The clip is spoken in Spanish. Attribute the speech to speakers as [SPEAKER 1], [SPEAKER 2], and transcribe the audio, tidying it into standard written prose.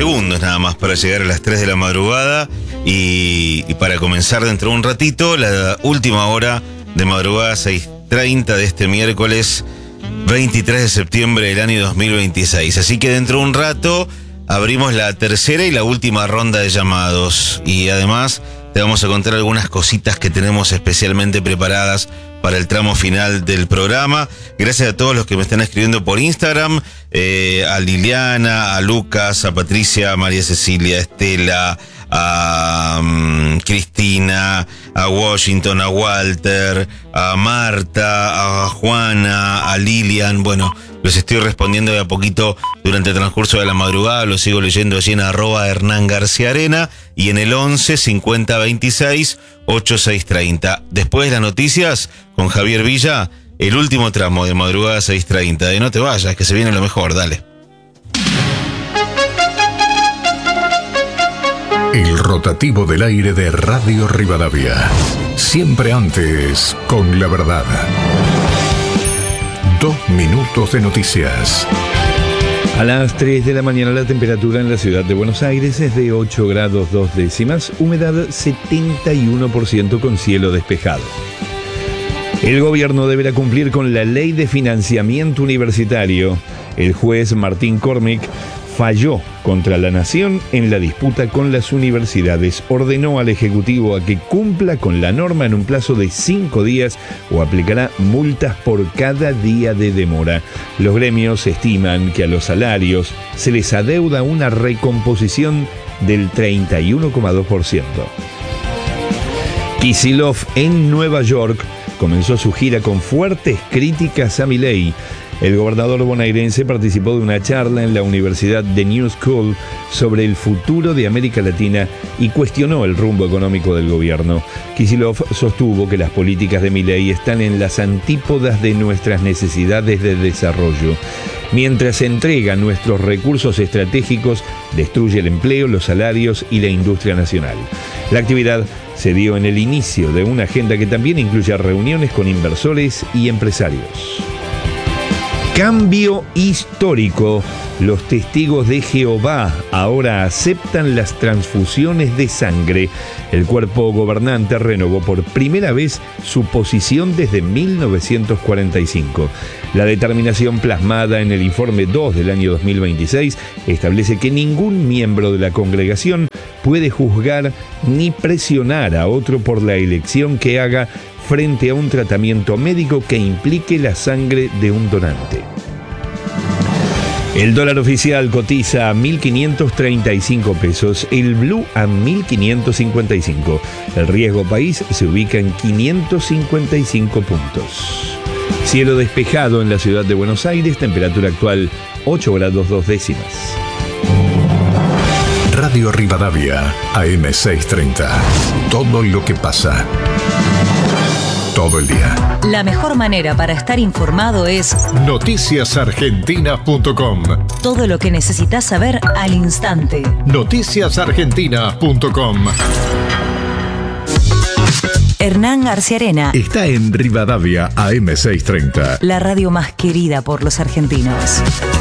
[SPEAKER 1] segundos nada más para llegar a las 3 de la madrugada y para comenzar dentro de un ratito la última hora de madrugada 6:30 de este miércoles 23 de septiembre del año 2026. Así que dentro de un rato abrimos la tercera y la última ronda de llamados y además te vamos a contar algunas cositas que tenemos especialmente preparadas para el tramo final del programa. Gracias a todos los que me están escribiendo por Instagram, a Liliana, a Lucas, a Patricia, a María Cecilia, a Estela, a Cristina, a Washington, a Walter, a Marta, a Juana, a Lilian. Bueno, los estoy respondiendo de a poquito durante el transcurso de la madrugada. Los sigo leyendo allí en @HernánGarciaArena y en el 11 50 26 8630. Después de las noticias, con Javier Villa, el último tramo de madrugada 6:30. No te vayas, que se viene lo mejor, dale.
[SPEAKER 2] El rotativo del aire de Radio Rivadavia. Siempre antes, con la verdad. 2 minutos de noticias.
[SPEAKER 3] A las 3 de la mañana la temperatura en la ciudad de Buenos Aires es de 8 grados 2 décimas, humedad 71% con cielo despejado. El gobierno deberá cumplir con la ley de financiamiento universitario. El juez Martín Cormick falló contra la nación en la disputa con las universidades. Ordenó al Ejecutivo a que cumpla con la norma en un plazo de 5 días o aplicará multas por cada día de demora. Los gremios estiman que a los salarios se les adeuda una recomposición del 31,2%. Kicillof en Nueva York comenzó su gira con fuertes críticas a Milei. El gobernador bonaerense participó de una charla en la Universidad de New School sobre el futuro de América Latina y cuestionó el rumbo económico del gobierno. Kicillof sostuvo que las políticas de Milei están en las antípodas de nuestras necesidades de desarrollo. Mientras entrega nuestros recursos estratégicos, destruye el empleo, los salarios y la industria nacional. La actividad se dio en el inicio de una agenda que también incluye reuniones con inversores y empresarios. Cambio histórico. Los testigos de Jehová ahora aceptan las transfusiones de sangre. El cuerpo gobernante renovó por primera vez su posición desde 1945. La determinación plasmada en el informe 2 del año 2026 establece que ningún miembro de la congregación puede juzgar ni presionar a otro por la elección que haga frente a un tratamiento médico que implique la sangre de un donante. El dólar oficial cotiza a 1.535 pesos, el blue a 1.555. El riesgo país se ubica en 555 puntos. Cielo despejado en la ciudad de Buenos Aires, temperatura actual 8 grados 2 décimas.
[SPEAKER 2] Radio Rivadavia, AM 630. Todo lo que pasa. Todo el día.
[SPEAKER 4] La mejor manera para estar informado es
[SPEAKER 2] noticiasargentina.com.
[SPEAKER 4] Todo lo que necesitas saber al instante.
[SPEAKER 2] Noticiasargentina.com.
[SPEAKER 4] Hernán Garciaarena
[SPEAKER 2] Está en Rivadavia AM 630.
[SPEAKER 4] La radio más querida por los argentinos.